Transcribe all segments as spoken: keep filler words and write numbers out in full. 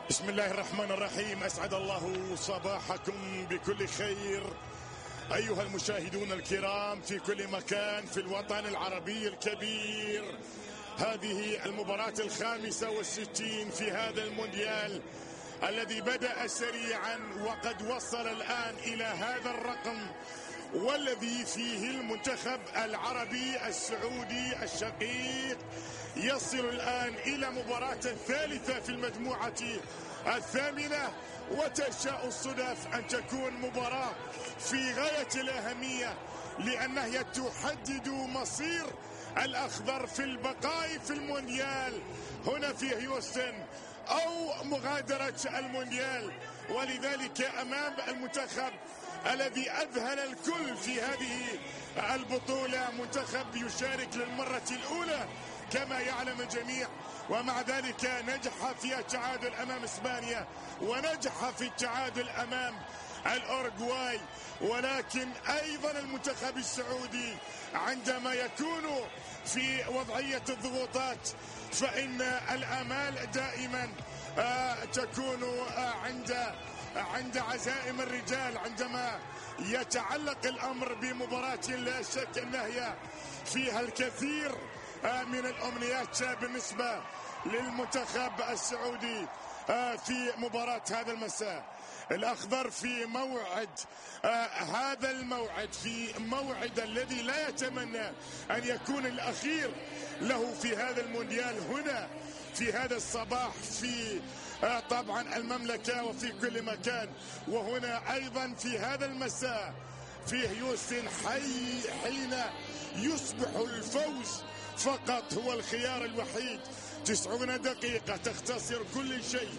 بسم الله الرحمن الرحيم. أسعد الله صباحكم بكل خير أيها المشاهدون الكرام في كل مكان في الوطن العربي الكبير. هذه المباراة الخامسة والستين في هذا المونديال الذي بدأ سريعا وقد وصل الآن إلى هذا الرقم، والذي فيه المنتخب العربي السعودي الشقيق يصل الآن إلى مباراة الثالثة في المجموعة الثامنة، وتشاء الصدف أن تكون مباراة في غاية الأهمية لأنها تحدد مصير الأخضر في البقاء في المونديال هنا في هيوستن أو مغادرة المونديال. ولذلك أمام المنتخب الذي أذهل الكل في هذه البطولة، منتخب يشارك للمرة الأولى كما يعلم الجميع، ومع ذلك نجح في التعادل أمام إسبانيا ونجح في التعادل أمام الأورجواي. ولكن أيضا المنتخب السعودي عندما يكون في وضعية الضغوطات فإن الآمال دائما تكون عند عند عزائم الرجال. عندما يتعلق الأمر بمباراة لا شك أنها فيها الكثير من الأمنيات بالنسبة للمنتخب السعودي في مباراة هذا المساء. الأخضر في موعد آه هذا الموعد في موعد الذي لا يتمنى أن يكون الأخير له في هذا المونديال هنا في هذا الصباح في آه طبعا المملكة وفي كل مكان، وهنا أيضا في هذا المساء في هيوستن حي حين يصبح الفوز فقط هو الخيار الوحيد. تسعون دقيقة تختصر كل شيء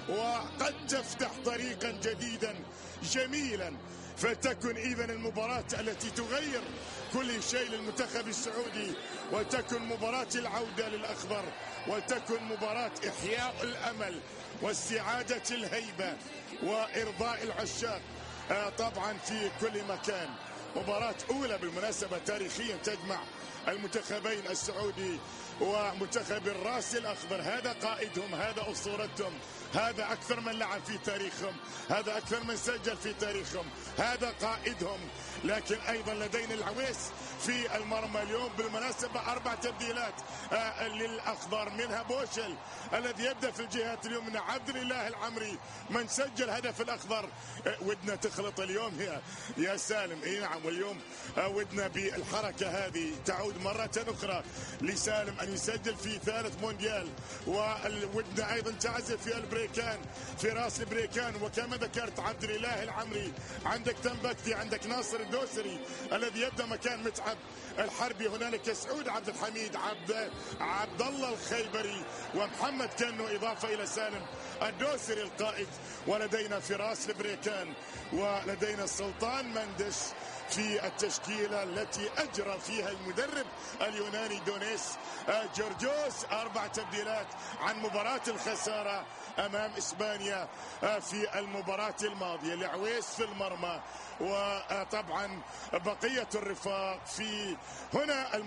وقد تفتح طريقا جديدا جميلا، فتكن إذن المباراة التي تغير كل شيء للمنتخب السعودي، وتكن مباراة العودة للأخضر، وتكن مباراة إحياء الأمل واستعادة الهيبة وإرضاء العشاق آه طبعا في كل مكان. مباراة أولى بالمناسبة تاريخيا تجمع المنتخبين السعودي ومنتخب الراس الأخضر. هذا قائدهم، هذا أسطورتهم، هذا أكثر من لعب في تاريخهم، هذا أكثر من سجل في تاريخهم، هذا قائدهم. لكن أيضا لدينا العويس في المرمى اليوم بالمناسبة أربع تبديلات آه للأخضر، منها بوشل الذي يبدأ في الجهات اليمنى، عبد الله العمري من سجل هدف الأخضر. آه ودنا تخلط اليوم يا يا سالم. اي نعم، واليوم آه ودنا بالحركة هذه تعود مرة أخرى لسالم أن يسجل في ثالث مونديال، وودنا أيضا تعزف في البريكان في راس البريكان. وكما ذكرت عبد الله العمري، عندك تنبكتي، عندك ناصر الدوسري الذي يبدأ مكان متعب الحربي، هنالك سعود عبد الحميد، عبد عبد الله الخيبري، ومحمد كنو، إضافة إلى سالم الدوسري القائد. ولدينا فراس البريكان، ولدينا السلطان مندش في التشكيلة التي أجرى فيها المدرب اليوناني دونيس جورجوس. أربع تبديلات عن مباراة الخسارة أمام إسبانيا في المباراة الماضية. العويس في المرمى، وطبعا بقية الرفاق في هنا